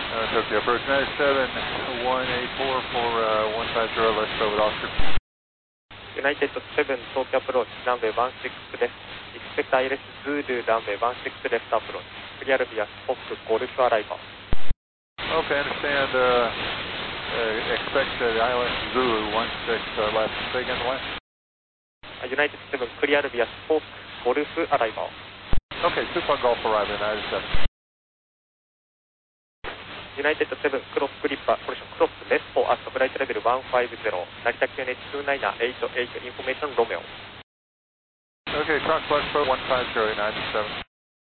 Tokyo approach 97, 184 for 150, let's go with Oscar. United 7, Tokyo approach, runway 16 left. Expect ILS Zulu, runway 16 left approach. Clear via Fox, Golf arrival. Okay, understand. Expect the ILS Zulu 16 left. Say again the way. United 7, clear via Fox, Golf arrival. Okay, 2 Golf arrival, United 7. United 7, cross gripper, collision cross left for us, flight level 150, Narita QNH 2988, information Romeo. Okay, cross left for 150, United 7.